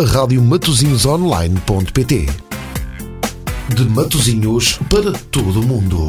a Rádio Matosinhosonline.pt. De Matosinhos para todo o mundo.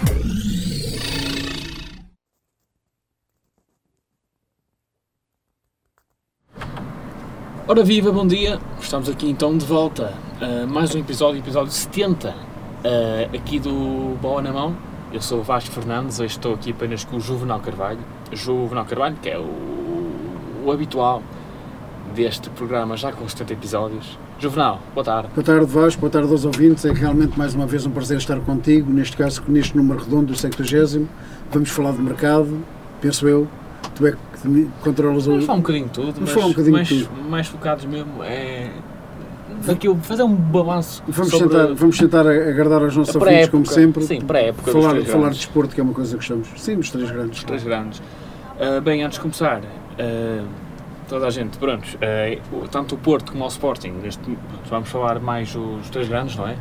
Ora viva, bom dia, estamos aqui então de volta a mais um episódio 70 aqui do Bola na Mão. Eu sou o Vasco Fernandes, hoje estou aqui apenas com o Juvenal Carvalho, que é o habitual deste programa já com 70 episódios. Juvenal, boa tarde. Boa tarde, Vasco, boa tarde aos ouvintes, é realmente mais uma vez um prazer estar contigo, neste caso neste número redondo do 70º, vamos falar de mercado, penso eu, tu é que controlas o... Vamos falar um bocadinho de tudo, mais focados mesmo daquilo, fazer um balanço. Vamos tentar agradar aos nossos ouvintes, como sempre. Sim, pré-época. Falar de desporto, que é uma coisa que gostamos. Sim, dos três grandes. Os três grandes. Bem, antes de começar, toda a gente, pronto, tanto o Porto como o Sporting, vamos falar mais os três grandes, não é?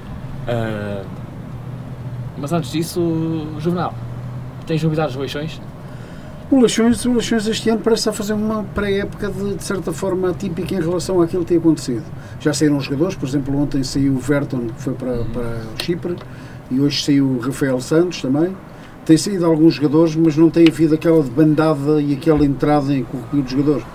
Mas antes disso, Juvenal, tens novidades do Leixões? O Leixões este ano parece estar a fazer uma pré-época de certa forma atípica em relação àquilo que tem acontecido. Já saíram os jogadores, por exemplo, ontem saiu o Verton, que foi para Chipre, e hoje saiu o Rafael Santos também. Tem saído alguns jogadores, mas não tem havido aquela bandada e aquela entrada em corrupio dos jogadores.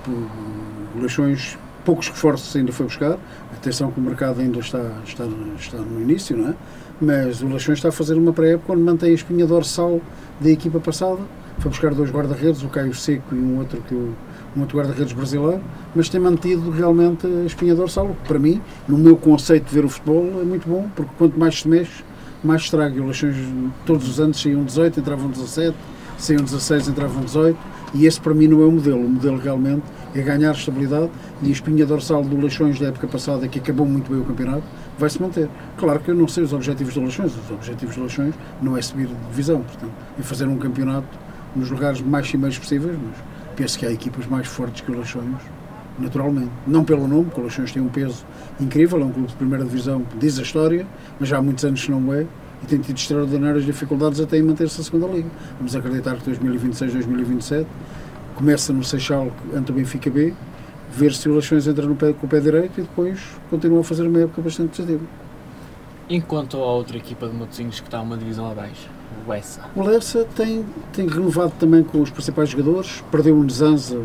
O Leixões, poucos reforços ainda foi buscar, atenção que o mercado ainda está no início, não é? Mas o Leixões está a fazer uma pré-época onde mantém a espinha dorsal da equipa passada. Foi buscar dois guarda-redes, o Caio Seco e um outro guarda-redes brasileiro, mas tem mantido realmente a espinha dorsal, que para mim, no meu conceito de ver o futebol, é muito bom, porque quanto mais se mexe, mais estraga. E o Leixões todos os anos saíam 18, entravam 17, saíam 16, entravam 18, e esse para mim não é o modelo. O modelo realmente é ganhar estabilidade, e a espinha dorsal do Leixões da época passada, que acabou muito bem o campeonato, vai se manter. Claro que eu não sei os objetivos do Leixões, os objetivos do Leixões não é subir de divisão, portanto, é fazer um campeonato nos lugares mais cimeiros possíveis, mas penso que há equipas mais fortes que o Leixões, naturalmente. Não pelo nome, porque o Leixões tem um peso incrível, é um clube de primeira divisão, diz a história, mas já há muitos anos que não é, e tem tido extraordinárias dificuldades até em manter-se na segunda liga. Vamos acreditar que 2026, 2027, começa no Seixal ante o Benfica B, ver se o Leixões entra com o pé direito e depois continua a fazer uma época bastante positiva. Enquanto a outra equipa de Matosinhos que está uma divisão abaixo, o Lessa. O Lessa tem renovado também com os principais jogadores, perdeu o Nzanza,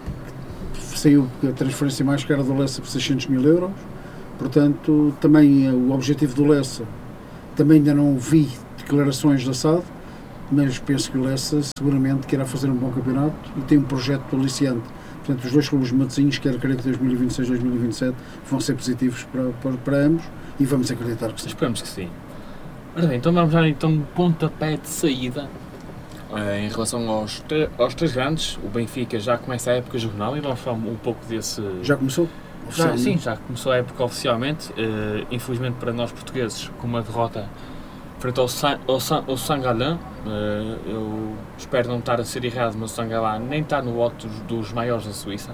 saiu a transferência mais cara do Lessa por 600 mil euros, portanto também o objetivo do Lessa, também ainda não vi declarações da SAD, mas penso que o Lessa seguramente querá fazer um bom campeonato e tem um projeto aliciante. Portanto, os dois clubes de Matosinhos, quero crer que 2026 e 2027 vão ser positivos para ambos e vamos acreditar que sim. Esperamos que sim. Ora bem, então vamos dar um pontapé de saída em relação aos três grandes. O Benfica já começa a época juvenil e vamos falar um pouco desse... Já começou? Já começou a época oficialmente, infelizmente para nós portugueses, com uma derrota frente ao Saint-Gallin. Eu espero não estar a ser errado, mas o Saint-Gallin nem está no lote dos maiores da Suíça.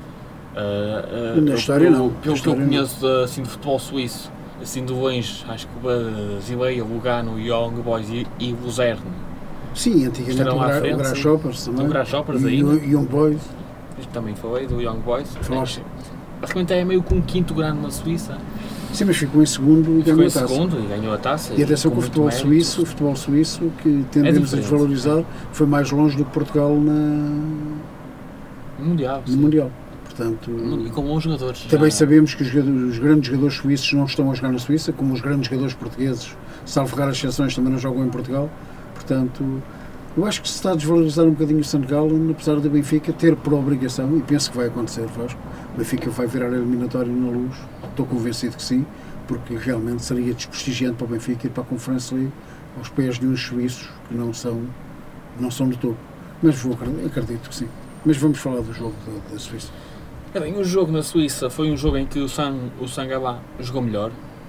Na história não. Pelo que eu conheço assim, de futebol suíço, assim de longe, acho que o Basileia, Lugano, Young Boys e o Luzerne. Sim, antigamente o Grasshoppers também. O Grasshoppers e o Young Boys. Também falei do Young Boys. Basicamente é meio que um quinto grande na Suíça. Sim, mas ficou em segundo e ganhou a taça. E atenção que o futebol suíço, que tendemos a desvalorizar, foi mais longe do que Portugal no Mundial. Portanto, e com bons jogadores. Também sabemos que os grandes jogadores suíços não estão a jogar na Suíça, como os grandes jogadores portugueses, salvo raras exceções, também não jogam em Portugal. Portanto, eu acho que se está a desvalorizar um bocadinho o Senegal, apesar do Benfica ter por obrigação, e penso que vai acontecer, Vasco, o Benfica vai virar eliminatório na Luz, estou convencido que sim, porque realmente seria desprestigiante para o Benfica ir para a Conference League aos pés de uns suíços que não são do topo. Mas acredito que sim. Mas vamos falar do jogo da Suíça. Bem, o jogo na Suíça foi um jogo em que o Saint-Gallin jogou melhor.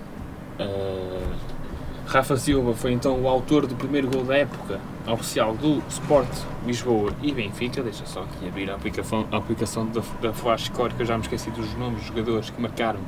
Rafa Silva foi então o autor do primeiro gol da época oficial do Sport Lisboa e Benfica. Deixa só aqui abrir a aplicação da Flashscore, que eu já me esqueci dos nomes dos jogadores que marcaram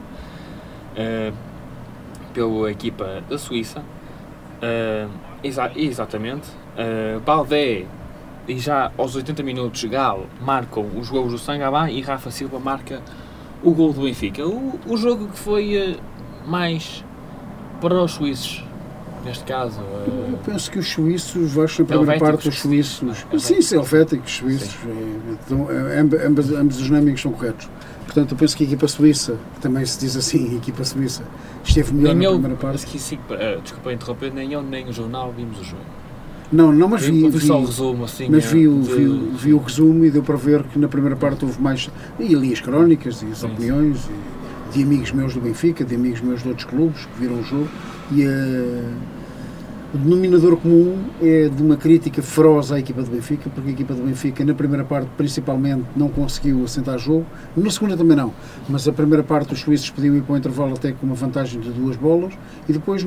pela equipa da Suíça. Exatamente. Baldé e já aos 80 minutos Gal marcam os golos do Saint-Gallin e Rafa Silva marca o gol do Benfica. O jogo que foi mais para os suíços, neste caso. Eu penso que os suíços, na primeira parte, os suíços... Sim, helvéticos, suíços. Ambos os namings são corretos. Portanto, eu penso que a equipa suíça, que também se diz assim, a equipa suíça, esteve melhor na primeira parte. Desculpa interromper, nem eu nem o jornal vimos o jogo. Não, mas vi só o resumo, assim. Mas vi o resumo e deu para ver que na primeira parte houve mais... E li as crónicas e as opiniões de amigos meus do Benfica, de amigos meus de outros clubes que viram o jogo, e o denominador comum é de uma crítica feroz à equipa do Benfica, porque a equipa do Benfica na primeira parte principalmente não conseguiu assentar jogo, na segunda também não, mas a primeira parte os suíços podiam ir para o intervalo até com uma vantagem de 2 bolas, e depois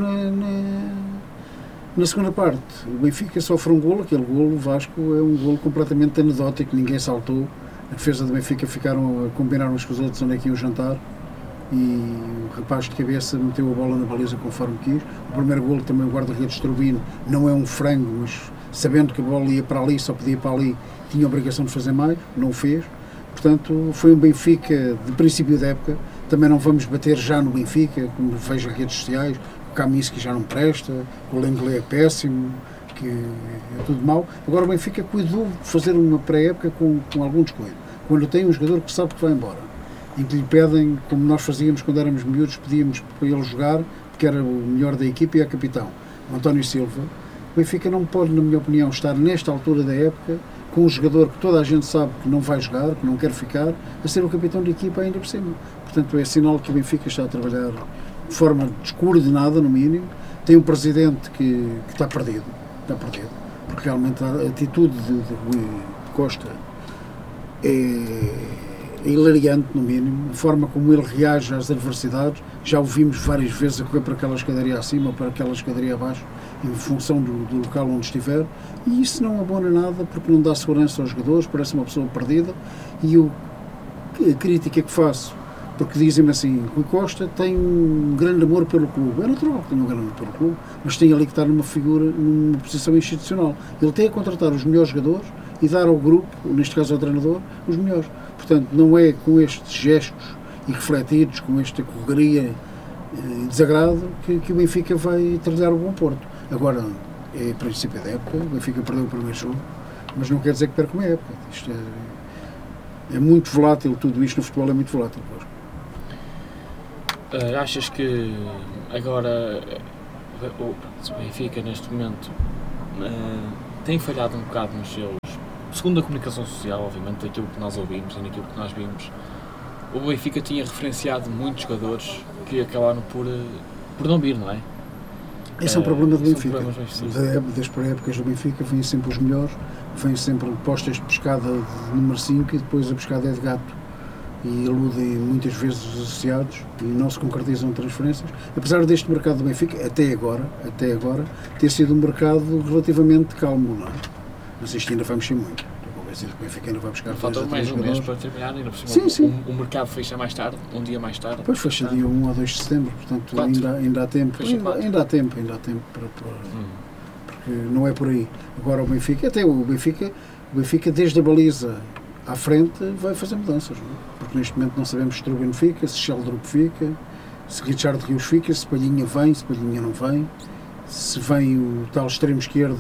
na segunda parte o Benfica sofre um golo, aquele golo, o Vasco, é um golo completamente anedótico, ninguém saltou, a defesa do Benfica ficaram a combinar uns com os outros onde é que iam jantar, e o rapaz de cabeça meteu a bola na baliza conforme quis. O primeiro golo também o guarda-redes Turbino, não é um frango, mas sabendo que a bola ia para ali, só podia ir para ali, tinha a obrigação de fazer mais, não o fez. Portanto, foi um Benfica de princípio da época. Também não vamos bater já no Benfica, como vejo as redes sociais, o Kaminski já não presta, o Lenglet é péssimo, que é tudo mau. Agora o Benfica cuidou de fazer uma pré-época com algum descuido. Quando tem um jogador que sabe que vai embora, em que lhe pedem, como nós fazíamos quando éramos miúdos, pedíamos para ele jogar, porque era o melhor da equipa e é capitão, o António Silva. O Benfica não pode, na minha opinião, estar nesta altura da época com um jogador que toda a gente sabe que não vai jogar, que não quer ficar, a ser o capitão da equipa ainda por cima. Portanto, é sinal que o Benfica está a trabalhar de forma descoordenada, no mínimo. Tem um presidente que está perdido, porque realmente a atitude de Rui Costa é hilariante, no mínimo, a forma como ele reage às adversidades. Já o vimos várias vezes a correr para aquela escadaria acima ou para aquela escadaria abaixo, em função do local onde estiver, e isso não abona nada, porque não dá segurança aos jogadores, parece uma pessoa perdida. E a crítica que faço, porque dizem-me assim, Rui Costa tem um grande amor pelo clube. É natural que tenha um grande amor pelo clube, mas tem ali que estar numa posição institucional. Ele tem a contratar os melhores jogadores e dar ao grupo, neste caso ao treinador, os melhores. Portanto, não é com estes gestos e refletidos, com esta correria e desagrado, que o Benfica vai trilhar o bom porto. Agora, é princípio da época, o Benfica perdeu o primeiro jogo, mas não quer dizer que perca uma época. Isto é muito volátil, tudo isto no futebol é muito volátil. Achas que agora o Benfica, neste momento, tem falhado um bocado nos seus... Segundo a comunicação social, obviamente, daquilo que nós ouvimos e naquilo que nós vimos, o Benfica tinha referenciado muitos jogadores que acabaram por não vir, não é? Esse é um problema do Benfica. Das pré-épocas do Benfica vêm sempre os melhores, vêm sempre postas de pescada de número 5 e depois a pescada é de gato. E iludem muitas vezes os associados e não se concretizam transferências. Apesar deste mercado do Benfica, até agora, ter sido um mercado relativamente calmo, não é? Mas isto ainda vai mexer muito. Estou convencido que o Benfica ainda vai buscar... Falta mais um mês para terminar, ainda por cima. Sim. O mercado fecha mais tarde, um dia mais tarde. Depois fecha dia 1 ou 2 de setembro, portanto ainda há tempo. Ainda há tempo para porque não é por aí. Agora o Benfica, o Benfica desde a baliza à frente vai fazer mudanças, não é? Porque neste momento não sabemos se Trubin fica, se Sheldrup fica, se Richard Rios fica, se Palhinha vem, se Palhinha não vem, se vem o tal extremo esquerdo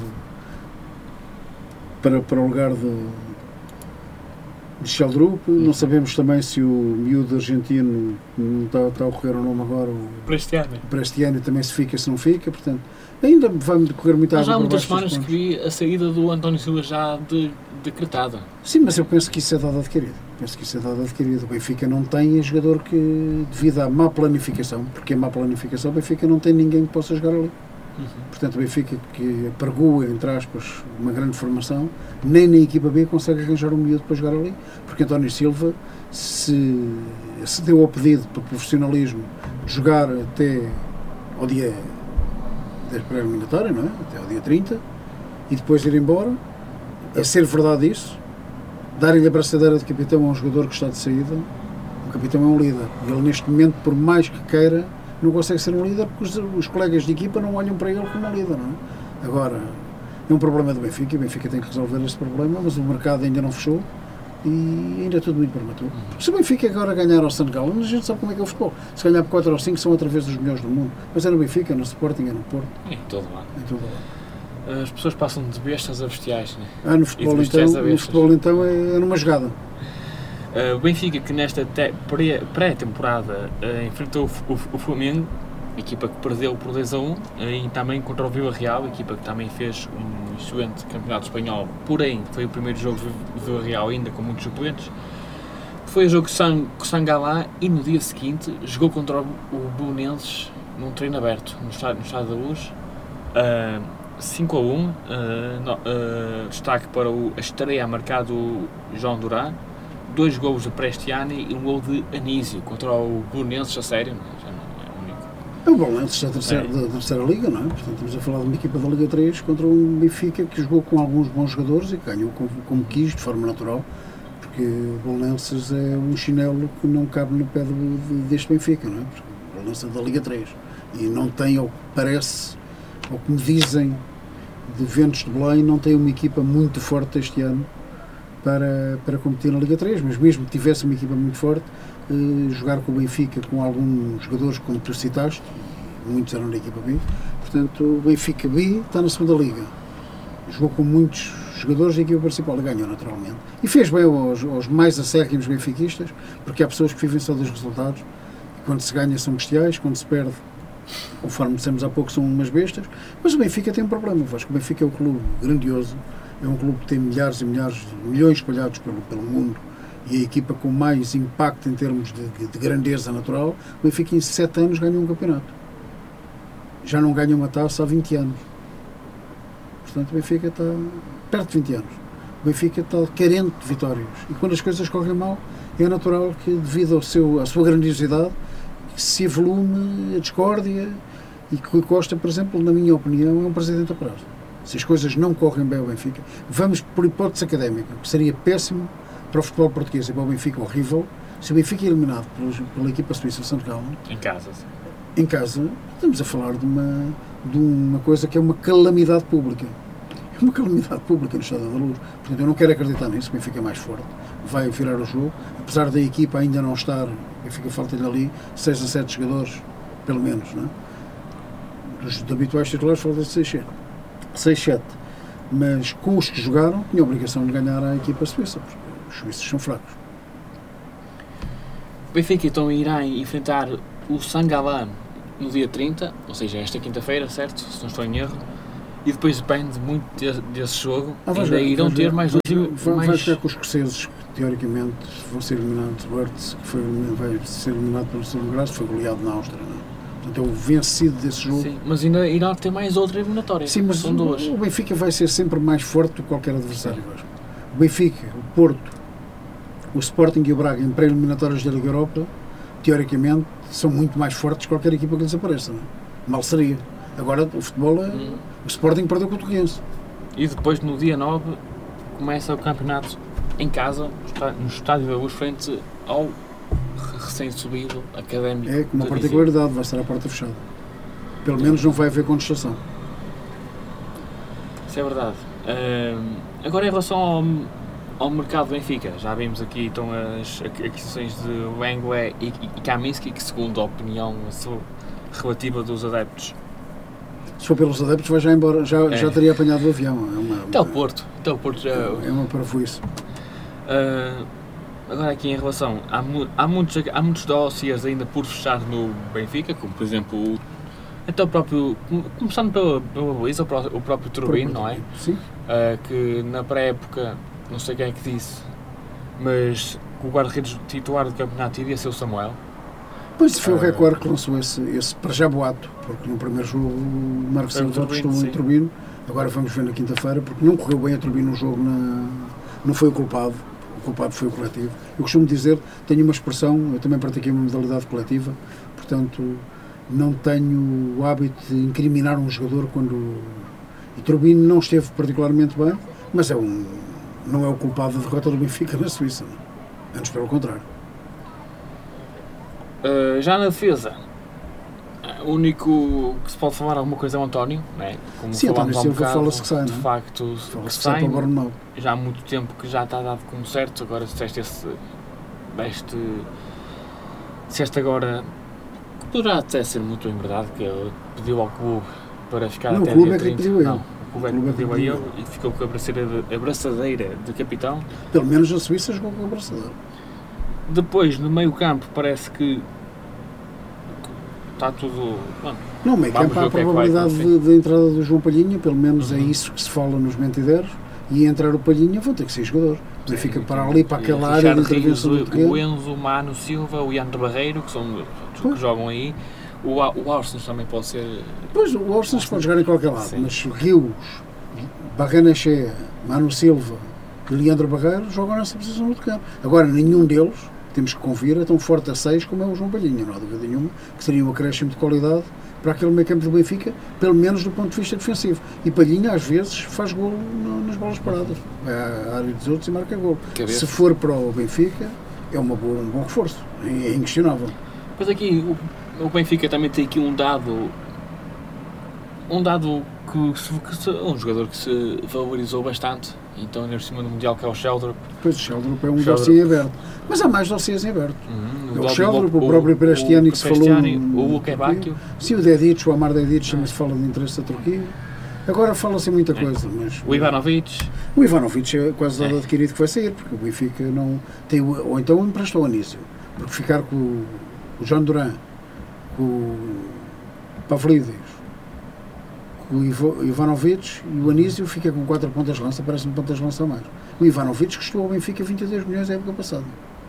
para o lugar de Sheldrup. Não sabemos também se o miúdo argentino, não está a ocorrer o nome agora, o Prestiani também se fica, se não fica, portanto ainda vai decorrer muita água. Já há muitas semanas que vi a saída do António Silva já decretada. Sim, mas eu penso que isso é dado adquirido. O Benfica não tem jogador que, devido à má planificação, porque é má planificação, o Benfica não tem ninguém que possa jogar ali. Portanto, o Benfica, que apregoa, entre aspas, uma grande formação, nem na equipa B consegue arranjar um miúdo para jogar ali, porque António Silva se deu ao pedido para profissionalismo de jogar até ao dia da pré-eliminatória, não é? Até ao dia 30, e depois ir embora. A ser verdade isso, darem-lhe a braçadeira de capitão a um jogador que está de saída, o capitão é um líder. E ele, neste momento, por mais que queira, não consegue ser um líder, porque os colegas de equipa não olham para ele como um líder, não é? Agora, é um problema do Benfica, e o Benfica tem que resolver este problema, mas o mercado ainda não fechou, e ainda é tudo muito prematuro. Se o Benfica agora ganhar ao St. Gallen, a gente sabe como é que é o futebol. Se ganhar por 4 ou 5 são outra vez os melhores do mundo. Mas é no Benfica, no Sporting, é no Porto. Em todo lado. Em todo lado. As pessoas passam de bestas a bestiais, né? No futebol então é numa jogada. O Benfica, que nesta pré-temporada enfrentou o Flamengo, equipa que perdeu por 2-1, e também contra o Villarreal, equipa que também fez um excelente campeonato espanhol, porém foi o primeiro jogo do Villarreal ainda com muitos suplentes. Foi o jogo com o St. Gallen e no dia seguinte jogou contra o Belenenses num treino aberto no Estádio da Luz, 5-1, destaque para a estreia a marcar do João Duran, 2 golos de Prestiani e um gol de Anísio contra o Belenenses, a sério, já não é único. É o Belenenses da terceira Liga, não é? Portanto, estamos a falar de uma equipa da Liga 3 contra um Benfica que jogou com alguns bons jogadores e ganhou como quis, de forma natural, porque o Belenenses é um chinelo que não cabe no pé deste Benfica, não é? Porque o Belenenses é da Liga 3 e não tem, ao que parece, ou que me dizem de Ventos de Belém, não tem uma equipa muito forte este ano para competir na Liga 3, mas mesmo que tivesse uma equipa muito forte, jogar com o Benfica com alguns jogadores como tu citaste, muitos eram da equipa B, portanto o Benfica B está na segunda Liga, jogou com muitos jogadores da equipa principal e ganhou naturalmente, e fez bem aos mais acérrimos benfiquistas, porque há pessoas que vivem só dos resultados, e quando se ganha são bestiais, quando se perde, conforme dissemos há pouco, são umas bestas, mas o Benfica tem um problema. Eu acho que o Benfica é um clube grandioso, é um clube que tem milhares e milhares, milhões espalhados pelo mundo, e a equipa com mais impacto em termos de grandeza natural. O Benfica em 7 anos ganhou um campeonato, já não ganha uma taça há 20 anos, portanto o Benfica está perto de 20 anos, o Benfica está carente de vitórias, e quando as coisas correm mal é natural que, devido à sua grandiosidade, se evolume a discórdia, e que Rui Costa, por exemplo, na minha opinião, é um presidente a prazo. Se as coisas não correm bem ao Benfica, vamos por hipótese académica, que seria péssimo para o futebol português e para o Benfica, horrível, se o Benfica é eliminado pela equipa suíça St. Gallen, em casa, estamos a falar de uma coisa que é uma calamidade pública. É uma calamidade pública no Estádio da Luz. Portanto, eu não quero acreditar nisso. O Benfica é mais forte, vai virar o jogo, apesar da equipa ainda não estar, o Benfica falta-lhe ali 6 a 7 jogadores, pelo menos, não é? Dos habituais titulares falta-lhe 6, 7. Mas com os que jogaram, tinha a obrigação de ganhar a equipa suíça, porque os suíços são fracos. O Benfica então irá enfrentar o St. Gallen no dia 30, ou seja, esta quinta-feira, certo? Se não estou em erro. E depois depende muito desse jogo. Ainda irão ter mais dois. Vai ficar com os escoceses, que teoricamente vão ser eliminados. Wirtz, que vai ser eliminado pelo segundo grau, foi goleado na Áustria, não é? Portanto, é o vencido desse jogo. Sim, mas ainda irá ter mais outra eliminatória. Sim, mas são duas. O Benfica vai ser sempre mais forte do que qualquer adversário. O Benfica, o Porto, o Sporting e o Braga em pré-eliminatórias da Liga Europa, teoricamente, são muito mais fortes que qualquer equipa que lhes apareça, não é? Mal seria. Agora, o futebol é... O Sporting perdeu com o Torrense. E depois, no dia 9, começa o campeonato em casa, no Estádio da Luz, frente ao recém-subido Académico. É, com uma particularidade, vai estar a porta fechada. Pelo menos não vai haver contestação. Isso é verdade. Agora, em relação ao mercado do Benfica, já vimos aqui então as aquisições de Lenglet e Kaminski, que segundo a opinião relativa dos adeptos, se for pelos adeptos, vai já embora, já teria apanhado o avião. Até o Porto já... É uma parafuíce. Agora aqui em relação, há muitos dossiers ainda por fechar no Benfica, como por exemplo, até o próprio, começando pela Luísa, o próprio Turbino, não é? Sim. Que na pré-época, não sei quem é que disse, mas o guarda-redes titular do campeonato iria ser o Samuel. Pois foi o Record que lançou esse para já boato, porque no primeiro jogo o Marcos Silva testou em Turbino, agora vamos ver na quinta-feira, porque não correu bem a Turbino no jogo, não foi o culpado foi o coletivo. Eu costumo dizer, tenho uma expressão, eu também pratiquei uma modalidade coletiva, portanto não tenho o hábito de incriminar um jogador quando... E Turbino não esteve particularmente bem, mas não é o culpado da derrota do Benfica na Suíça, não. Antes pelo contrário. Já na defesa, O único que se pode falar alguma coisa é o António, né? Como Sim, falámos António há um Silva bocado, fala-se que sai, de não é? facto, Fala-se que que sai sai, para o Bournemouth. já há muito tempo que já está dado como certo, agora disseste agora, que poderá até ser muito em verdade, que ele pediu ao clube para ficar Não, até o clube dia é que lhe 30. pediu a ele. Não, o clube é que pediu a ele e ficou com a braçadeira de capitão. Pelo menos na Suíça jogou com o abraçador. Depois, no meio campo, parece que está tudo... Bom, Não, meio vamos campo ver há o que é que vai probabilidade acontecer. de entrada do João Palhinha, pelo menos é isso que se fala nos mentideiros, e entrar o Palhinha vão ter que ser jogadores. E fica para ali, para aquela área de intervenção do terreno. O Enzo, o Mano Silva, o Iandro Barreiro, que são que jogam aí. O Arsens também pode ser... Pois, o Orsens pode jogar em qualquer lado, Sim. mas Rios, Barrenechea, Mano Silva e Leandro Barreiro jogam nessa posição no terreno. Agora, nenhum deles, temos que convir, é tão forte a 6 como é o João Palhinha, não há dúvida nenhuma, que seria um acréscimo de qualidade para aquele meio campo do Benfica, pelo menos do ponto de vista defensivo. E Palhinha, às vezes, faz golo nas bolas paradas. Vai à área dos outros e marca golo. Cabeça. Se for para o Benfica, é um bom reforço, é inquestionável. Pois aqui, o Benfica também tem aqui um dado um jogador que se valorizou bastante, então neste cima do Mundial, que é o Sheldrup. Depois o Sheldrup é um Sheldrup. dossiê aberto. Mas há mais dossiês em aberto. É o Sheldrup, o próprio Prestiani que se falou. O Lukebakio. Sim, o Dedic, o Amar Dedic também se fala de interesse da Turquia. Agora fala-se muita coisa, mas... O Ivanovic. O Ivanovic é quase dado adquirido que vai sair, porque o Benfica não tem... Ou então emprestou o Anísio, porque ficar com o João Duran, com o Pavlidis, com o Ivanovic e o Anísio fica com 4 pontas de lança, parece-me pontas de lança a mais. O Ivanovic custou ao Benfica 22 milhões na época passada.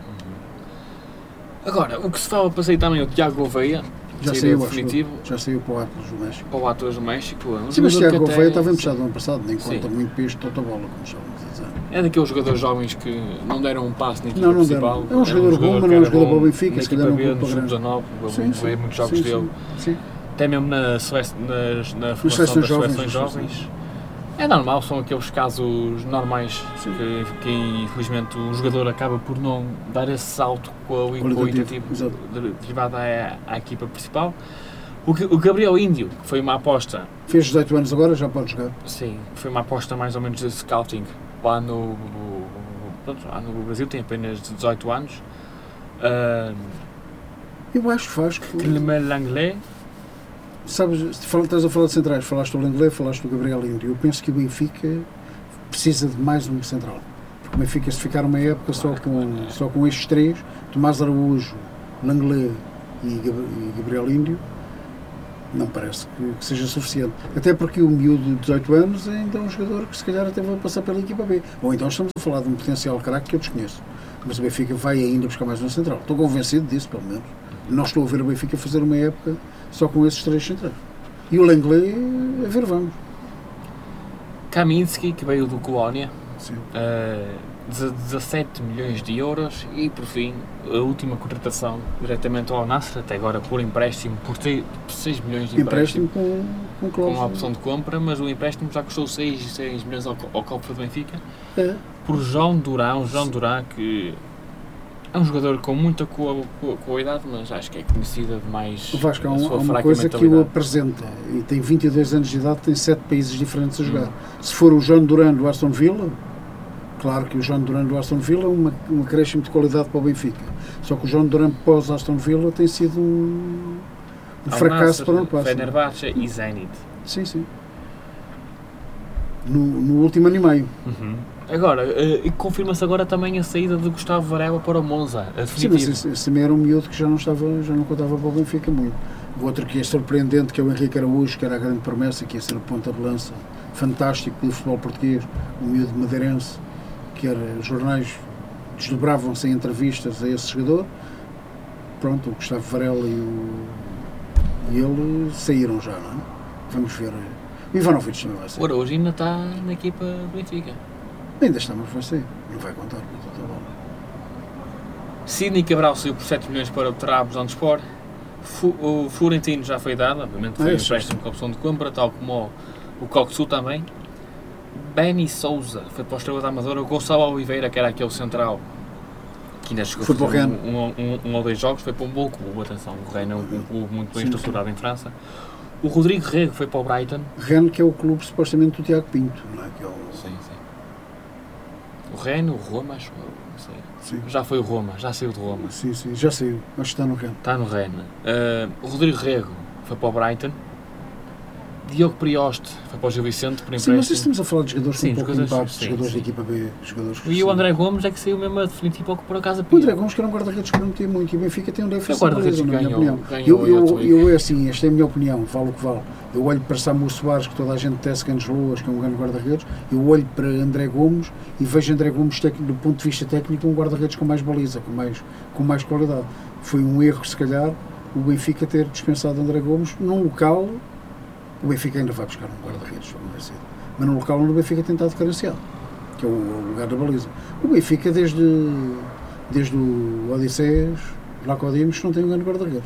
Agora, o que se fala para sair também é o Tiago Gouveia, Já sairia saiu, definitivo, já saiu para o Atlas do México. para o Atlas do México. Sim, mas Tiago jogador que Gouveia até- estava emprestado no ano passado, nem Sim. conta muito para este totobola, como chamamos a dizer. É daqueles jogadores jovens que não deram um passo na equipa Não principal. deram. É um jogador bom, mas que não é um era jogador bom para o Benfica, na se calhar equipa não B, para no grande. sub-19, Sim, veio muitos jogos sim, dele. sim. Até mesmo na formação seleções das jovens, seleções nas jovens. É normal, são aqueles casos normais Sim. que infelizmente o jogador acaba por não dar esse salto qualitativo Exato. derivado à equipa principal. O Gabriel Índio, que foi uma aposta, Fez 18 anos agora, já pode jogar. sim, foi uma aposta mais ou menos de scouting lá no Brasil, tem apenas 18 anos. Eu acho que faz. Clément Langlais, Sabes, estás a falar de centrais, falaste do Langlais, falaste do Gabriel Índio. Eu penso que o Benfica precisa de mais um central. Porque o Benfica, se ficar uma época só com estes três, Tomás Araújo, Langlais e Gabriel Índio, não parece que seja suficiente. Até porque o miúdo de 18 anos ainda é um jogador que se calhar até vai passar pela equipa B. Ou então estamos a falar de um potencial craque que eu desconheço. Mas o Benfica vai ainda buscar mais um central. Estou convencido disso, pelo menos. Não estou a ver o Benfica fazer uma época só com esses três centrais. E o Langlais, a ver, vamos. Kaminski, que veio do Colónia, Sim. 17 milhões de euros e, por fim, a última contratação diretamente ao Al-Nassr, até agora por empréstimo, por 6 milhões de empréstimo, Com com cláusula. a opção de compra, mas o empréstimo já custou 6 milhões ao cofre do Benfica, É. por João Duran, que é um jogador com muita qualidade, mas acho que é conhecida demais O Vasco, há a sua uma fraca coisa que o mentalidade. apresenta, e tem 22 anos de idade, tem 7 países diferentes a jogar. Se for o João Duran do Aston Villa, claro que o João Duran do Aston Villa é um acréscimo de qualidade para o Benfica. Só que o João Duran pós Aston Villa tem sido um fracasso para o ano passado. Fenerbahçe e Zenit. Sim, sim. No último ano e meio. Agora, e confirma-se agora também a saída de Gustavo Varela para o Monza, a Sim, definitivo. mas esse também era um miúdo que já não contava para o Benfica muito. O outro que é surpreendente, que é o Henrique Araújo, que era a grande promessa, que ia ser o ponta de lança fantástico do futebol português, o miúdo madeirense, que era, os jornais desdobravam-se em entrevistas a esse jogador. Pronto, o Gustavo Varela e ele saíram já, não é? Vamos ver. O Ivanovic também vai O sair. Araújo ainda está na equipa do Benfica. Ainda está, mas vai sair. Não vai contar. Tá bom. Sidney Cabral saiu por 7 milhões para o Trabzonspor. O Florentino já foi dado, obviamente foi um Sim. empréstimo com a opção de compra, tal como o Coxu também. Benny Souza foi para o Estrela da Amadora. O Gonçalo Oliveira, que era aquele central, que ainda chegou Foi a para o fazer Rennes. um ou dois jogos, foi para um bom clube, atenção, o Rennes é um clube muito bem estruturado em França. O Rodrigo Rego foi para o Brighton. Rennes, que é o clube supostamente do Tiago Pinto, não é? Que é o... Sim. O Rennes, o Roma, acho eu, não sei. Sim. Já foi o Roma, já saiu de Roma. Sim, já saiu, acho que está no Rennes. Está no Rennes. O Rodrigo Rego foi para o Brighton. Diogo Prioste foi para o Gil Vicente por empréstimo. Sim, mas estamos a falar de jogadores com pouco impacto, sim, jogadores sim. de equipa B, jogadores... E o André Gomes é que saiu mesmo a definitivo pouco por acaso. O André Gomes, que era um guarda-redes que prometia muito, e o Benfica tem um déficit de beleza, na minha opinião. Ganhou Eu é assim, esta é a minha opinião, vale o que vale. Eu olho para Samu Soares, que toda a gente tece Canos Loas, que é um grande guarda-redes, eu olho para André Gomes e vejo André Gomes, do ponto de vista técnico, um guarda-redes com mais baliza, com mais qualidade. Foi um erro, se calhar, o Benfica ter dispensado André Gomes num local. O Benfica ainda vai buscar um guarda-redes, mas no local onde o Benfica tem estado carenciado, que é o lugar da baliza. O Benfica, desde o Odisseias, Vlaco Dimos, não tem um grande guarda-redes.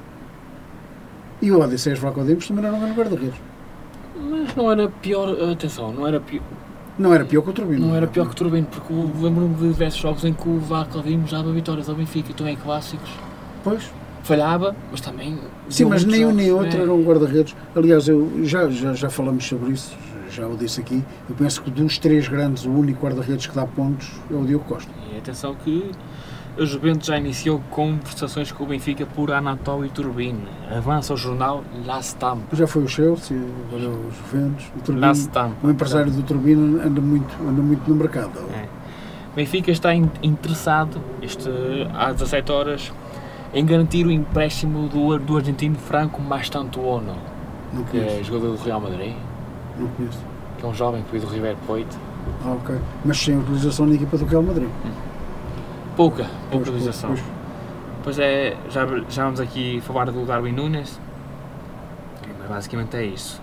E o Odisseias, Vlaco Dimos também não era um grande guarda-redes. Mas não era pior, atenção, não era pior. Não era pior que o Turbino. Não era pior que o Turbino, porque lembro-me de diversos jogos em que o Vlaco Dimos dava vitórias ao Benfica, então é clássicos. Pois. Falhava, mas também... Sim, mas nem um nem outro era um guarda-redes. Aliás, já falamos sobre isso, já o disse aqui. Eu penso que dos três grandes, o único guarda-redes que dá pontos é o Diogo Costa. E atenção que a Juventus já iniciou conversações com o Benfica por Anatoly Turbin. Avança o jornal La Stampa. Já foi o Chelsea, agora o Juventus. O Turbin, La Stampa. o empresário do Turbino anda muito no mercado. O Benfica está interessado, há 17 horas, em garantir o empréstimo do argentino Franco Mastantuono, que é jogador do Real Madrid. Não conheço. Que é um jovem que veio do River Plate. Ok. Mas sem utilização na equipa do Real Madrid. Pouca utilização. Pois é, já vamos aqui falar do Darwin Núñez, mas basicamente é isso.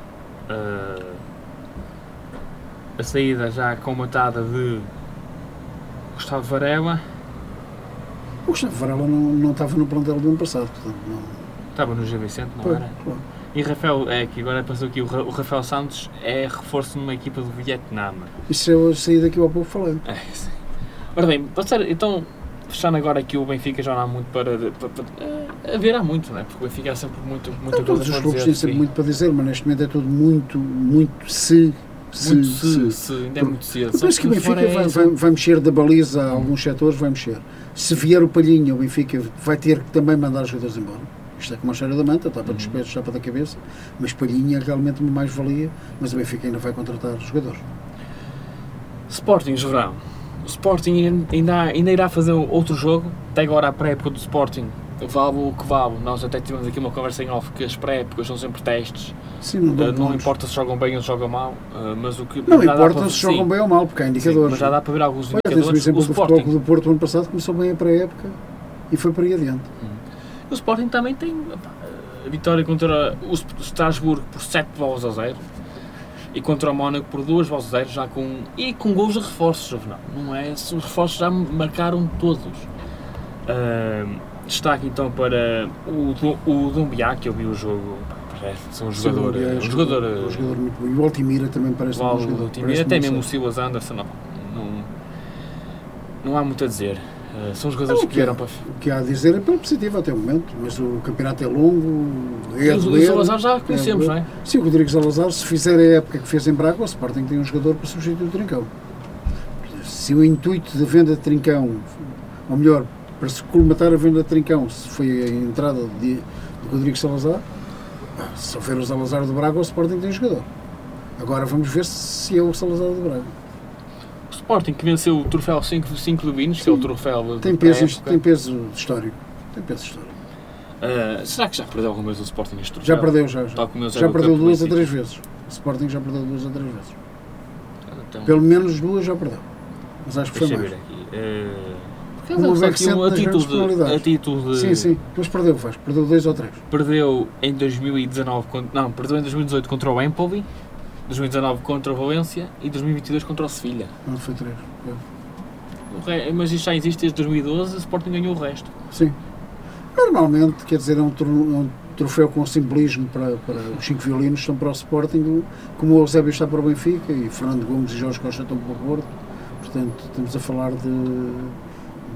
A saída já comatada de Gustavo Varela. O Gustavo Varela não estava no plantel do ano passado, portanto não... Estava no Gil Vicente, não era? Claro. E Rafael, que agora passou aqui, o Rafael Santos é reforço numa equipa do Vietnã. Isso é a saída que eu há pouco falei. Sim. Ora bem, então, fechando agora aqui o Benfica já não há muito para haverá muito, não é? Porque o Benfica há sempre muito todos os clubes têm sempre muito para dizer, mas neste momento é tudo muito se. Ainda é muito cedo. Eu penso que o Benfica vai mexer da baliza a alguns setores, vai mexer. Se vier o Palhinha, o Benfica vai ter que também mandar os jogadores embora. Isto é como a cheira da manta, tapa dos pés, chapa da cabeça, mas Palhinha é realmente uma mais-valia, mas o Benfica ainda vai contratar os jogadores. Sporting, João. O Sporting ainda irá fazer outro jogo, até agora a pré-época do Sporting, vale o que vale. Nós até tivemos aqui uma conversa em off que as pré-épocas são sempre testes. Sim, não importa se jogam bem ou se jogam mal, mas o que... Não importa se jogam bem ou mal, porque há indicadores. Sim, mas já dá para ver alguns indicadores. Tens o exemplo do Futebol do Porto ano passado, começou bem a pré-época e foi para aí adiante. O Sporting também tem a vitória contra o Strasbourg por 7-0 e contra o Mónaco por 2-0, já com gols de reforços, Jovenal. Não é? Os reforços já marcaram todos. Destaque então para o Dumbiá, que eu vi o jogo. São um jogador muito bom. E o Altimira também parece um jogador. Até mesmo o Silas Anderson, não há muito a dizer. São jogadores que vieram para... O que há a dizer é pela positiva até o momento, mas o campeonato é longo, o Salazar já conhecemos, não é? Sim, o Rodrigo Salazar, se fizer a época que fez em Braga, o Sporting tem um jogador para substituir o Trincão. Se o intuito da venda de Trincão, ou melhor, para se colmatar a venda de Trincão, se foi a entrada de Rodrigo Salazar, se houver o Salazar do Braga, o Sporting tem um jogador. Agora vamos ver se é o Salazar do Braga. O Sporting que venceu o troféu 5 Lubinos, que é o troféu tem peso histórico. Será que já perdeu alguma vez o Sporting este troféu? Já perdeu, já perdeu 2 ou 3 vezes. O Sporting já perdeu 2 ou 3 vezes. Então, pelo menos 2 já perdeu. Mas acho que foi mais. A título de... Sim, mas perdeu 2 ou 3. Perdeu em 2019, perdeu em 2018 contra o Empoli, 2019 contra o Valência e 2022 contra o Sevilha. Não, foi 3. Mas isto já existe desde 2012, o Sporting ganhou o resto. Sim. Normalmente, quer dizer, é um troféu com simbolismo para os 5 violinos, estão para o Sporting, como o Eusébio está para o Benfica e Fernando Gomes e Jorge Costa estão para o Porto. Portanto, estamos a falar de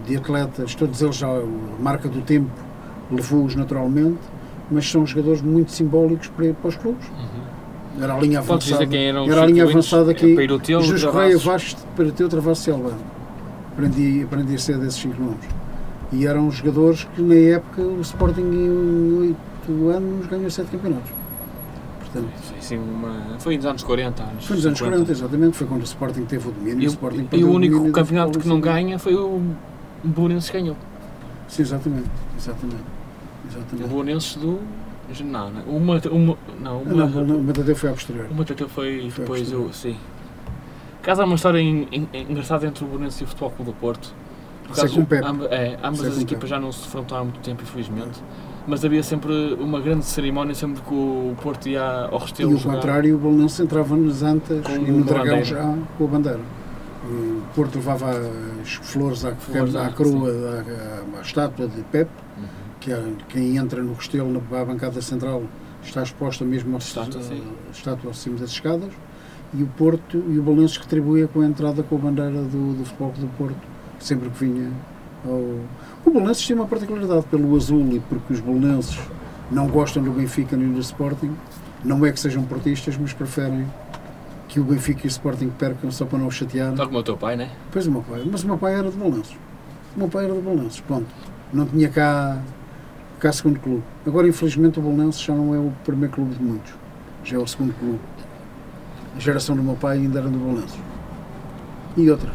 de atletas, todos eles já, a marca do tempo levou-os naturalmente, mas são jogadores muito simbólicos para os clubes. Era a linha avançada, era a linha avançada aqui, Jesus Correia, Vasco, Peiroteu, Travassos e Albano. Aprendi a ser desses 5 nomes. E eram jogadores que na época o Sporting em 8 anos ganhou 7 campeonatos. Portanto, foi nos anos 40. Foi nos anos 40, exatamente, foi quando o Sporting teve o domínio. E o único campeonato que não ganha foi o Belenenses que ganhou. Sim, exatamente. O Belenenses do... Não, o Matateu foi a posterior. O Matateu foi depois, sim. Caso há uma história engraçada entre o Belenenses e o Futebol Clube do Porto. Ambas as equipas já não se defrontaram há muito tempo, infelizmente. Mas havia sempre uma grande cerimónia, sempre que o Porto ia ao Restelo. E ao contrário, o Belenenses entrava nas Antas e no Dragão já com a bandeira. O Porto levava as flores à coroa, à estátua de Pepe, que quem entra no Restelo, na bancada central, está exposta mesmo à estátua acima das escadas. E o Porto e o Belenenses retribuía com a entrada com a bandeira do Futebol Clube do Porto, sempre que vinha ao... O Belenenses tem uma particularidade pelo azul e porque os belenenses não gostam do Benfica nem do Sporting, não é que sejam portistas, mas preferem que o Benfica e o Sporting percam só para não o chatear. Tal como o teu pai, não é? Pois o meu pai, mas o meu pai era de Belenenses. O meu pai era de Belenenses, ponto. Não tinha cá segundo clube. Agora, infelizmente, o Belenenses já não é o primeiro clube de muitos, já é o segundo clube. A geração do meu pai ainda era do Belenenses. E outras.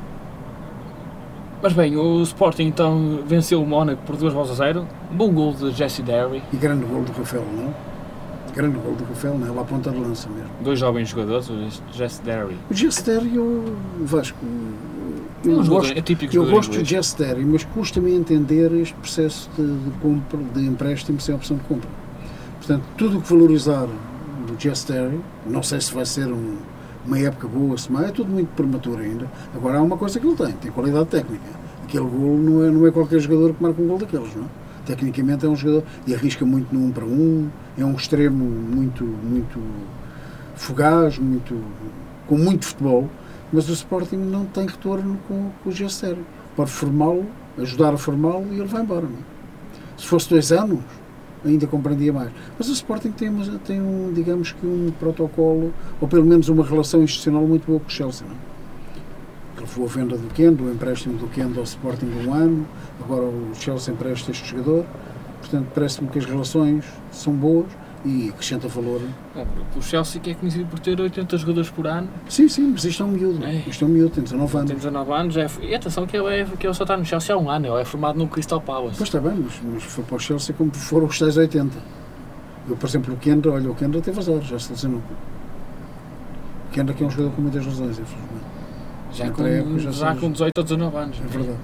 Mas bem, o Sporting então venceu o Mónaco por 2-0. Bom gol de Jesse Derry. E grande gol do Rafael, não? Grande gol do Rafael, não é? Lá à ponta de lança mesmo. 2 jovens jogadores, o Jesse Derry. O Jesse Derry, o Vasco. Eu gosto do Jesse Derry, mas custa-me entender este processo de compra, de empréstimo sem opção de compra. Portanto, tudo o que valorizar o Jesse Derry, não sei se vai ser uma época boa, se mais, é tudo muito prematuro ainda. Agora há uma coisa que ele tem qualidade técnica. Aquele gol não é qualquer jogador que marca um gol daqueles, não é? Tecnicamente é um jogador e arrisca muito no 1 para 1, é um extremo muito fugaz, com muito futebol, mas o Sporting não tem retorno com o Jesse Derry. Pode formá-lo, ajudar a formá-lo e ele vai embora. Não é? Se fosse 2 anos, ainda compreendia mais. Mas o Sporting tem digamos que um protocolo, ou pelo menos uma relação institucional muito boa com o Chelsea, não é? Ele foi a venda do Kendo, o empréstimo do Kendo ao Sporting de 1 ano, agora o Chelsea empresta este jogador, portanto parece-me que as relações são boas e acrescenta valor. O Chelsea que é conhecido por ter 80 jogadores por ano. Sim, mas isto é um miúdo, isto é um miúdo, tem 19 anos. Tem 19 anos, e atenção que ele só está no Chelsea há 1 ano, ele é formado no Crystal Palace. Pois está bem, mas foi para o Chelsea como foram os 6,80. Eu, por exemplo, o Kendo teve azar, já se lesionou. O Kendo aqui é um jogador com muitas lesões, infelizmente. Já com 18 ou 19 anos. É verdade.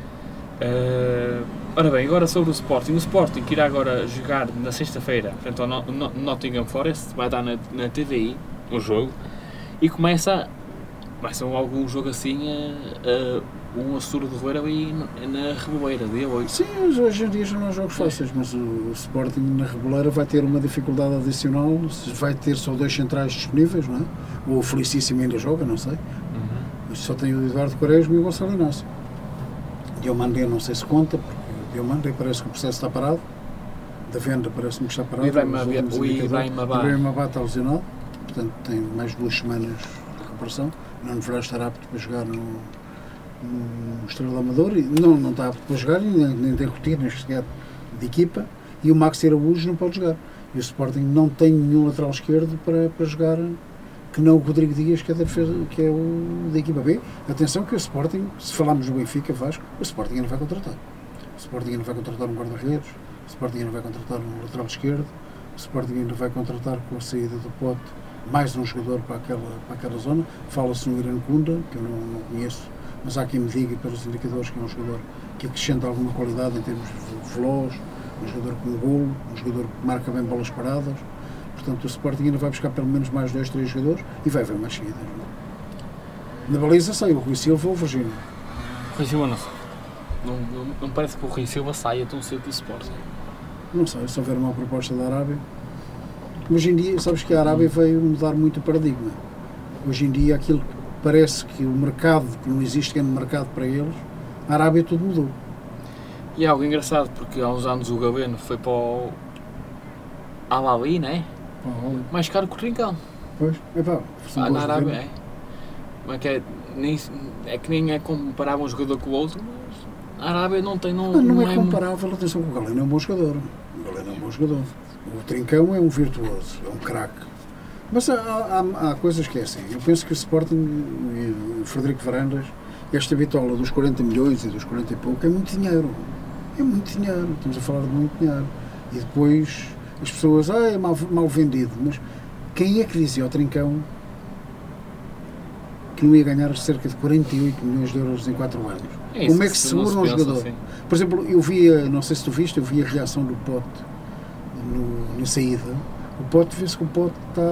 Ora bem, agora sobre o Sporting. O Sporting que irá agora jogar na sexta-feira frente ao Nottingham Forest, vai dar na TVI o jogo e vai ser algum jogo assim um Açúcar de Roeira ali na Reboleira, dia 8. Sim, hoje em dia já não há jogos fáceis, mas o Sporting na Reboleira vai ter uma dificuldade adicional, vai ter só 2 centrais disponíveis, não é? Ou o Felicíssimo ainda joga, não sei. Só tem o Eduardo Quaresma e o Gonçalo Inácio. Diomandé não sei se conta, porque o Diomandé parece que o processo está parado, da venda parece-me que está parado. O Ibrahim Mabá está lesionado, portanto tem mais 2 semanas de recuperação, não deverá estar apto para jogar no Estrela da Amadora, não está apto para jogar, nem tem rotinas sequer de equipa, e o Max Araújo não pode jogar. E o Sporting não tem nenhum lateral esquerdo para jogar, que não o Rodrigo Dias, que é da defesa, que é o da equipa B. Atenção que o Sporting, se falarmos do Benfica, Vasco, o Sporting ainda vai contratar. O Sporting ainda vai contratar um guarda-redes, o Sporting ainda vai contratar um lateral esquerdo, o Sporting ainda vai contratar com a saída do Pote mais um jogador para aquela zona. Fala-se no Irã Kunda, que eu não conheço, mas há quem me diga pelos indicadores que é um jogador que acrescenta alguma qualidade em termos veloz, um jogador com golo, um jogador que marca bem bolas paradas. Portanto, o Sporting ainda vai buscar pelo menos mais 2, 3 jogadores e vai haver mais seguidas. Na baliza sai o Rui Silva ou o Virgínio. Rui Silva não sei. Não parece que o Rui Silva saia tão cedo do Sporting. Não sei, se houver uma proposta da Arábia. Hoje em dia, sabes que a Arábia veio mudar muito o paradigma. Hoje em dia, aquilo que parece que o mercado, que não existe grande mercado para eles, A Arábia tudo mudou. E é algo engraçado, porque há uns anos o Galeno foi para o Al-Ahly, não é? Mais caro que o Trincão. Pois, Na Arábia, é. Mas que que nem é comparável um jogador com o outro, mas a Arábia não tem... Não é comparável, atenção, o Galeno é um bom jogador. O Trincão é um virtuoso, é um craque. Mas há coisas que é assim. Eu penso que o Sporting e o Frederico Varandas, esta bitola dos 40 milhões e dos 40 e pouco, é muito dinheiro. É muito dinheiro. Estamos a falar de muito dinheiro. E depois as pessoas, é mal vendido. Mas quem é que dizia ao Trincão que não ia ganhar cerca de 48 milhões de euros em 4 anos? Como é que se segura um jogador? Assim. Por exemplo, eu via, não sei se tu viste, eu vi a reação do Pote na saída. O Pote, vê-se que o Pote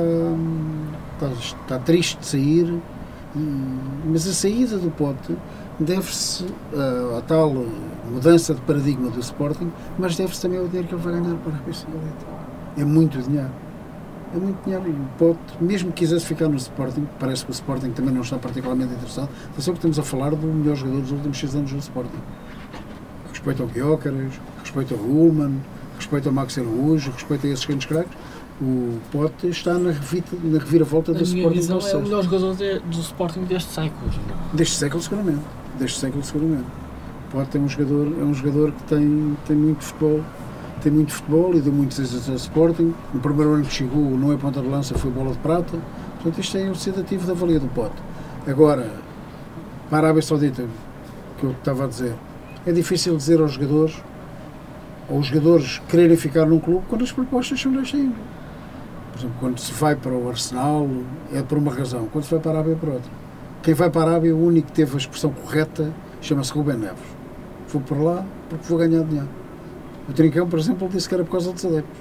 está triste de sair, mas a saída do Pote deve-se à tal mudança de paradigma do Sporting, mas deve-se também ao dinheiro que ele vai ganhar para a Arábia Saudita. É muito dinheiro. É muito dinheiro. E o Pote, mesmo que quisesse ficar no Sporting, parece que o Sporting também não está particularmente interessado, atenção que estamos a falar do melhor jogador dos últimos 6 anos do Sporting. Respeito ao Gyökeres, respeito ao Ullmann, respeito ao Max Araújo, respeito a esses grandes craques. O Pote está na reviravolta do Sporting. Visão, é o melhor jogador do Sporting deste século. Deste século, seguramente. O Pote é um jogador que tem muito futebol e deu muitos êxitos ao Sporting. No primeiro ano que chegou, não é ponta de lança, foi bola de prata. Portanto, isto é o sedativo da valia do Pote. Agora, para a Arábia Saudita, que eu estava a dizer, é difícil dizer aos jogadores, ou os jogadores quererem ficar num clube quando as propostas são desta índole. Por exemplo, quando se vai para o Arsenal é por uma razão, quando se vai para a Arábia é por outra. Quem vai para a Arábia, o único que teve a expressão correta chama-se Rubén Neves. Vou por lá porque vou ganhar dinheiro. O Trincão, por exemplo, disse que era por causa dos adeptos.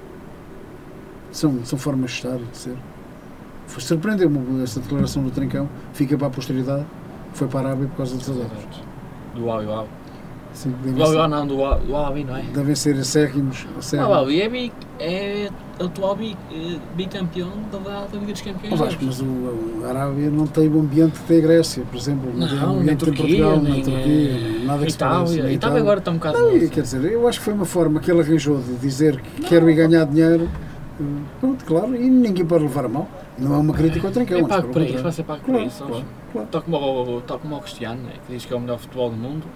São formas de estar e de ser. Surpreendeu-me essa declaração do Trincão, fica para a posteridade, foi para a Arábia por causa dos adeptos. Do Al-Hilal. Sim, do Al-Ahly, não é? Devem ser acérrimos. O Al-Ahly é atual bicampeão da Liga dos Campeões. Mas a Arábia não tem o ambiente que tem a Grécia, por exemplo. Não tem o ambiente em Portugal, nem Turquia, nada que se pareça. A Itália agora está um bocado... Quer dizer, eu acho que foi uma forma que ele arranjou de dizer que quero ir ganhar dinheiro. Pronto, claro, e ninguém pode levar a mal. Não é uma crítica ao Trincão. É pago para isso, vai ser pago para isso. Claro. Tal como o Cristiano, que diz que é o melhor futebol do mundo.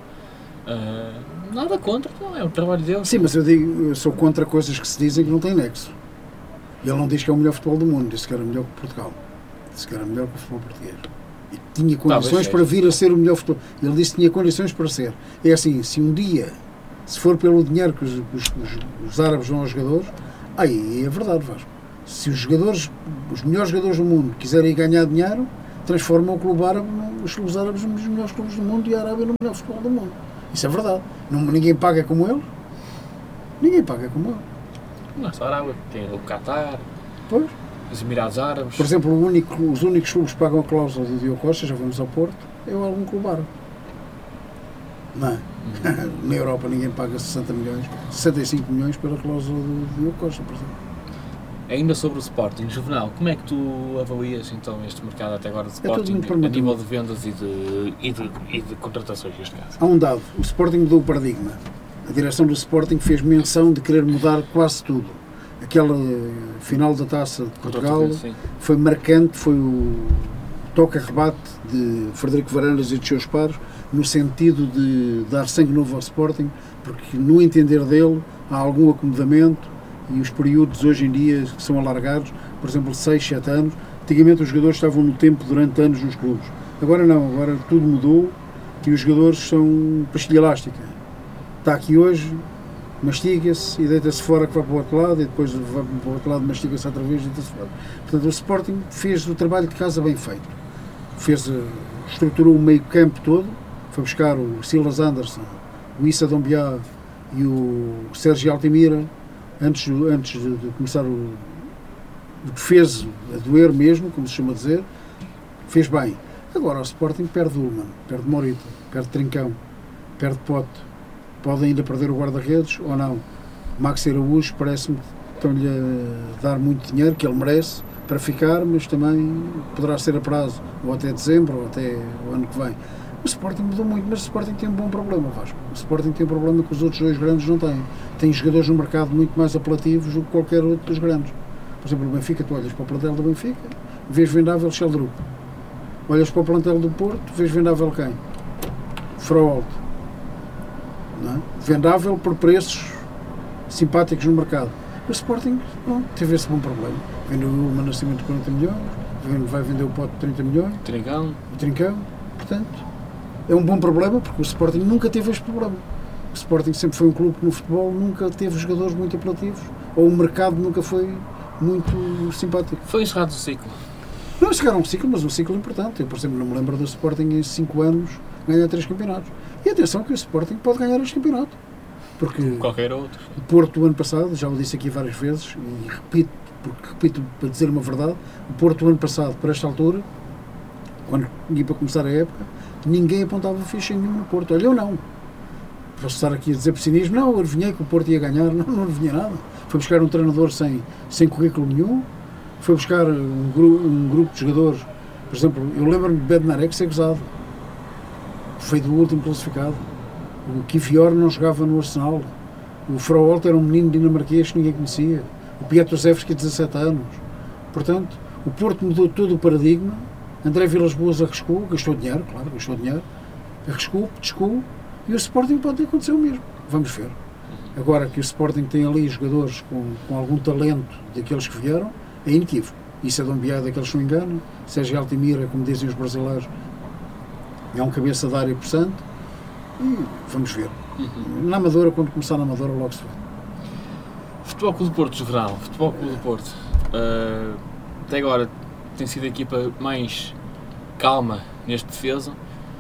Nada contra, não, é o trabalho dele. Sim, mas eu sou contra coisas que se dizem que não têm nexo. Ele não diz que é o melhor futebol do mundo, disse que era melhor que Portugal, disse que era melhor que o futebol português e tinha condições para vir a ser o melhor futebol. Ele disse que tinha condições para ser. É assim, se um dia, se for pelo dinheiro que os árabes dão aos jogadores, aí é verdade, Vasco. Se os melhores jogadores do mundo quiserem ganhar dinheiro, transformam o clube árabe, os clubes árabes nos melhores clubes do mundo e a Arábia no melhor futebol do mundo. Isso é verdade. Ninguém paga como ele. Ninguém paga como ele. Não é só a Arábia, tem o Qatar, pois. Os Emirados Árabes. Por exemplo, os únicos clubes que pagam a cláusula do Diogo Costa, já vamos ao Porto, é algum clube árabe. Não é? Na Europa ninguém paga 65 milhões pela cláusula do Diogo Costa, por exemplo. Ainda sobre o Sporting, Juvenal, como é que tu avalias então este mercado até agora de Sporting a nível de vendas e de contratações neste caso? Há um dado, o Sporting mudou o paradigma. A direção do Sporting fez menção de querer mudar quase tudo. Aquela final da Taça de Portugal foi marcante, foi o toque-rebate de Frederico Varandas e dos seus pares, no sentido de dar sangue novo ao Sporting, porque no entender dele há algum acomodamento. E os períodos hoje em dia que são alargados, por exemplo, 6, 7 anos, antigamente os jogadores estavam no tempo durante anos nos clubes. Agora não, agora tudo mudou e os jogadores são pastilha elástica. Está aqui hoje, mastiga-se e deita-se fora que vai para o outro lado e depois vai para o outro lado, mastiga-se outra vez e deita-se fora. Portanto, o Sporting fez o trabalho de casa bem feito. Estruturou o meio campo todo, foi buscar o Silas Anderson, o Issa Dombiá e o Sérgio Altimira, antes de começar o que fez a doer mesmo, como se chama dizer, fez bem. Agora o Sporting perde Ullmann, perde Morita, perde Trincão, perde Pote, pode ainda perder o guarda-redes ou não. Max Araújo parece-me que estão-lhe a dar muito dinheiro, que ele merece, para ficar, mas também poderá ser a prazo, ou até dezembro, ou até o ano que vem. O Sporting mudou muito, mas o Sporting tem um bom problema, Vasco. O Sporting tem um problema que os outros dois grandes não têm. Tem jogadores no mercado muito mais apelativos do que qualquer outro dos grandes. Por exemplo, o Benfica, tu olhas para o plantel do Benfica, vês vendável Sheldrup. Olhas para o plantel do Porto, vês vendável quem? Fraude. Não é? Vendável por preços simpáticos no mercado. O Sporting teve esse bom problema. Vendeu o Nascimento de 40 milhões, vai vender o Pote de 30 milhões. O Trincão. Portanto, é um bom problema, porque o Sporting nunca teve este problema. O Sporting sempre foi um clube que no futebol nunca teve jogadores muito apelativos, ou o mercado nunca foi muito simpático. Foi encerrado o ciclo. Não encerraram um ciclo, mas um ciclo importante. Eu, por exemplo, não me lembro do Sporting em 5 anos ganhar 3 campeonatos. E atenção que o Sporting pode ganhar este campeonato. Porque qualquer outro. O Porto, do ano passado, já o disse aqui várias vezes, e repito para dizer uma verdade, o Porto, do ano passado, para esta altura, quando ia para começar a época, ninguém apontava ficha nenhuma no Porto. Olha, eu não. Posso estar aqui a dizer pessimismo, não, eu adivinhei que o Porto ia ganhar, não adivinhei nada. Foi buscar um treinador sem currículo nenhum, foi buscar um grupo de jogadores, por exemplo, eu lembro-me de Bednarek ser gozado, foi do último classificado. O Kivior não jogava no Arsenal, o Frauolt era um menino dinamarquês que ninguém conhecia, o Pietrusevski 17 anos. Portanto, o Porto mudou todo o paradigma. André Vilas-Boas arriscou, gastou dinheiro, arriscou, pescou, e o Sporting pode acontecer o mesmo. Vamos ver. Agora que o Sporting tem ali jogadores com algum talento daqueles que vieram, é inequívoco. Isso é de um biado daqueles que não enganam. Sérgio Altimira, como dizem os brasileiros, é um cabeça de área possante. E vamos ver. Na Amadora, quando começar na Amadora, logo se vê. Futebol Clube do Porto, Juvenal. Futebol Clube do Porto. Até agora tem sido a equipa mais calma neste defesa.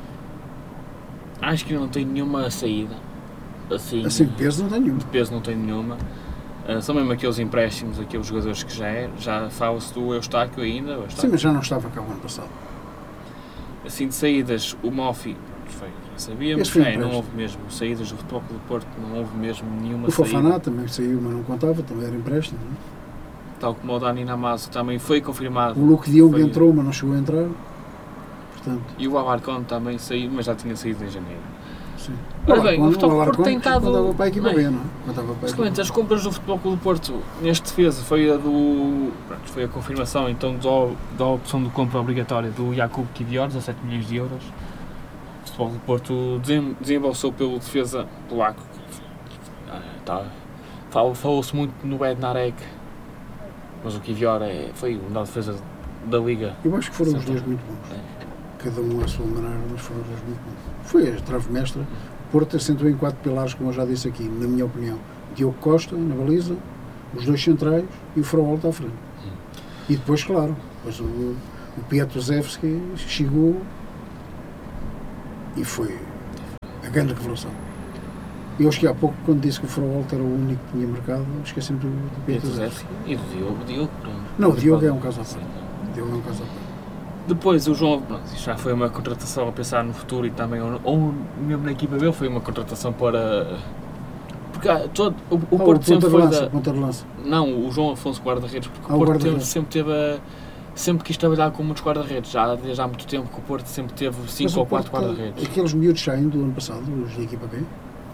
Acho que não tem nenhuma saída. Assim de peso não tem nenhuma. De peso não tem nenhuma. São mesmo aqueles empréstimos, aqueles jogadores que já fala-se do Eustáquio ainda. Sim, mas já não estava cá o ano passado. Assim, de saídas, o Mofi, sabíamos, não houve mesmo saídas do Futebol Clube do Porto, não houve mesmo nenhuma saída. O Fofana também saiu, mas não contava, também era empréstimo. Não é? Tal como o Dani Namazo também foi confirmado. O Luque Diogo entrou, mas não chegou a entrar. Portanto. E o Alarcón também saiu, mas já tinha saído em janeiro. Sim. Ora bem, o Futebol Clube do Porto tem estado... Contava para a equipa B, não é? As compras do Futebol Clube do Porto neste defesa foi a confirmação então da opção de compra obrigatória do Jakub Kivior, 17 milhões de euros. O Futebol Clube do Porto desembolsou pelo defesa polaco. Falou-se muito no Bednarek, mas o Kivior foi o melhor defesa da Liga. Eu acho que foram os dois muito bons. Cada um à sua maneira, mas foram os dois muito bons. Foi a trave mestra. O Porto assentou em 4 pilares, como eu já disse aqui, na minha opinião. Diogo Costa, na baliza, os dois centrais e o Frauolt à frente. E depois, claro, o Pietrusevski chegou e foi a grande revelação. Eu acho que há pouco, quando disse que o Frauolt era o único que tinha marcado, esqueci-me do Pietrusevski. E do Diogo. Não, o Diogo é um caso à parte. O Diogo é um caso à parte. Depois o João, já foi uma contratação a pensar no futuro e também, ou mesmo na equipa B, foi uma contratação para... Porque o Porto sempre foi da... ponta de lança. Não, o João Afonso guarda-redes, porque o Porto sempre quis trabalhar com muitos guarda-redes, desde há muito tempo que o Porto sempre teve 5 ou 4 guarda-redes. Aqueles miúdos saem do ano passado, os da equipa B?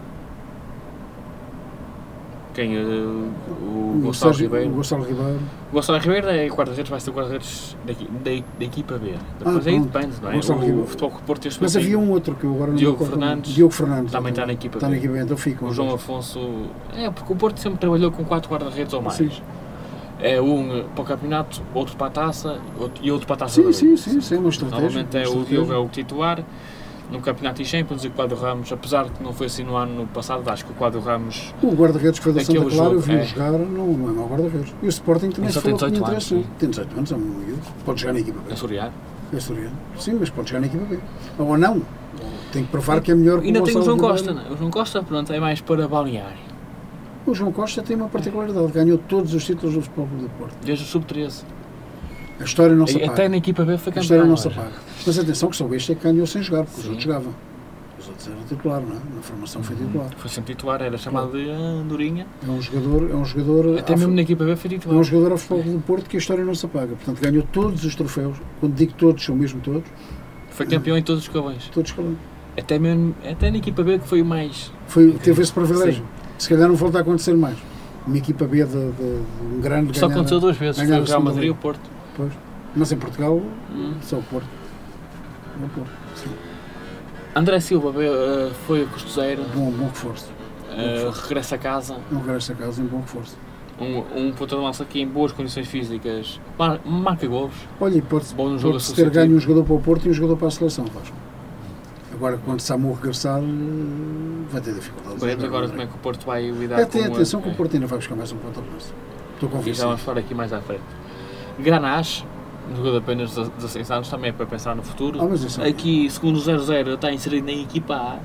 Quem? O Gonçalo Ribeiro. O Gonçalo Ribeiro. O Gonçalo Ribeiro é guarda-redes, vai ser guarda-redes da equipa B. Depois aí depende, não é? O Futebol Clube do Porto este Mas havia um outro que eu agora não Diogo Fernandes. Diogo Fernandes. Também está na equipa B. Está na equipa B, então fica. O João Afonso... porque o Porto sempre trabalhou com 4 guarda-redes ou mais. Sim. É um para o campeonato, outro para a taça e outro para a taça. Sim, uma estratégia. Normalmente o Diogo é o titular. No Campeonato e Champions e o Quadro Ramos, apesar de que não foi assim no ano passado, acho que o Quadro Ramos... O guarda-redes que foi da Santa Clara, eu vi jogar, não é mau guarda-redes. E o Sporting também se falou que me interessa. Tem 18 anos, é um miúdo. Pode jogar na equipa B. É Soriano. Sim, mas pode jogar na equipa B. Ou não. Tem que provar que é melhor que o Ainda tem o João Costa, não é? O João Costa, pronto, é mais para balneário. O João Costa tem uma particularidade, ganhou todos os títulos do Futebol Clube do Porto. Desde o Sub-13. A história não se apaga. Até na equipa B foi campeão. A história não se apaga. Mas atenção que só este é que ganhou sem jogar, porque os outros jogavam. Os outros eram titular, não é? Na formação foi titular. Foi sempre titular, era chamado de Andorinha. É um jogador... Até mesmo na equipa B foi titular. É um jogador ao Futebol Clube do Porto que a história não se apaga. Portanto, ganhou todos os troféus. Quando digo todos, são mesmo todos. Foi campeão em todos os escalões. Todos os escalões. Até na equipa B que foi o mais... Teve esse privilégio. Sim. Se calhar não volta a acontecer mais. Uma equipa B de um grande... Só aconteceu 2 vezes, foi o Real Madrid e o Porto. Pois. Mas em Portugal, só o Porto. O Porto, sim. André Silva foi a custo zero. Bom reforço. Regressa a casa. Regressa a casa em bom reforço. Um ponta de lança aqui em boas condições físicas. Marca gols. Olha, pode-se ter ganho um jogador para o Porto e um jogador para a seleção, Vasco. Agora, quando Samu regressar, vai ter dificuldades. Veremos agora como é que o Porto vai lidar com... Atenção que o Porto ainda vai buscar mais um ponta de lança. Estou convencido. E já vamos falar aqui mais à frente. Grenache, jogador apenas 16 anos, também é para pensar no futuro. Aqui, segundo o 0-0, está inserido na equipa A.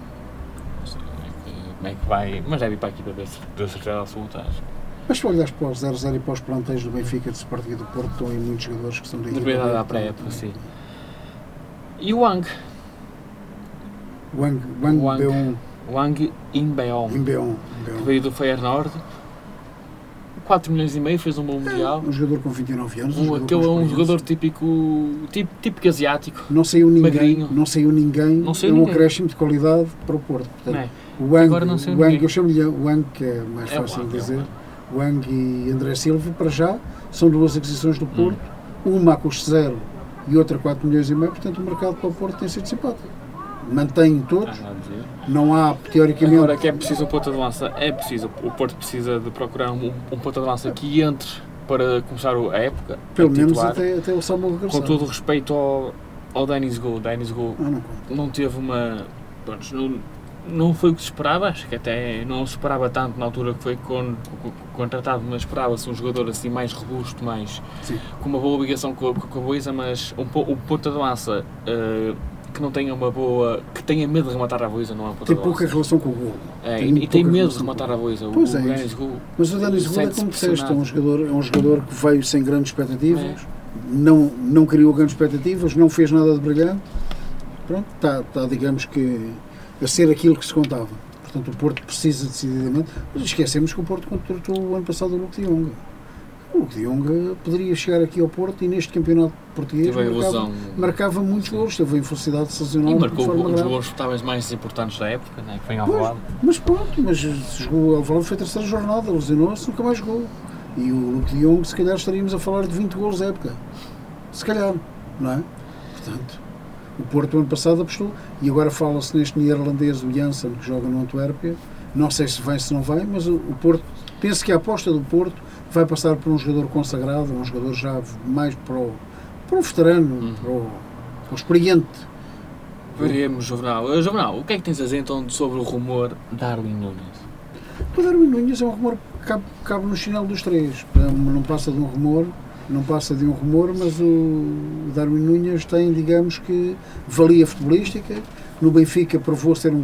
Como é que vai... Mas deve ir para a equipa B, de certeza absoluta, acho. Mas se olhares para os 0-0 e para os plantéis do Benfica, de Sporting e do Porto, estão aí muitos jogadores que são da equipa B. Deve dar para a época, sim. E o Wang? Wang Inbeon, que veio do Feyenoord, 4 milhões e meio, fez um bom mundial. Um jogador com 29 anos. Um jogador típico asiático. Não saiu ninguém. Magrinho. Não saiu ninguém. Um acréscimo de qualidade para o Porto. Portanto, o Wang, eu chamo-lhe Wang, que é mais fácil de dizer. Wang e André Silva, para já, são 2 aquisições do Porto. Uma a custo zero e outra 4 milhões e meio. Portanto, o mercado para o Porto tem sido simpático. Mantém todos, não há, teoricamente... Agora que é preciso um ponta de lança, o Porto precisa de procurar um ponta de lança que entre para começar a época. Pelo menos até o Samuel regressar. Com todo o respeito ao Denis Gu. Denis Gu não teve uma... Não foi o que se esperava, acho que até não se esperava tanto na altura que foi contratado, mas esperava-se um jogador assim mais robusto, com uma boa ligação com a baliza, mas o ponta de lança... que não tenha que tenha medo de rematar a baliza, não é um ponta de lança. Tem pouca relação com o golo. E tem medo de rematar a baliza. Pois é. Mas o Denis Gu é como disseste, é um jogador que veio sem grandes expectativas, não criou grandes expectativas, não fez nada de brilhante. Pronto, está digamos que a ser aquilo que se contava. Portanto, o Porto precisa decididamente, mas esquecemos que o Porto contratou o ano passado o Luque de Jong. O Luque de Jong poderia chegar aqui ao Porto e neste campeonato português marcava muitos gols, teve a infelicidade sazonal. E marcou um dos gols talvez mais importantes da época, né? Que vem ao Alvalade. Mas pronto, jogou ao Alvalade, foi a 3ª jornada, lesionou-se, nunca mais jogou. E o Luque de Jong, se calhar estaríamos a falar de 20 gols à época. Se calhar, não é? Portanto, o Porto ano passado apostou, e agora fala-se neste neerlandês, o Janssen, que joga no Antuérpia. Não sei se vai, se não vai, mas o Porto, penso que a aposta do Porto vai passar por um jogador consagrado, um jogador já mais para o veterano, para o experiente. Veremos, Juvenal. Juvenal, o que é que tens a dizer então sobre o rumor Darwin Núñez? O Darwin Núñez é um rumor que cabe no chinelo dos 3. Não passa de um rumor, mas o Darwin Núñez tem, digamos que, valia futebolística. No Benfica provou ser um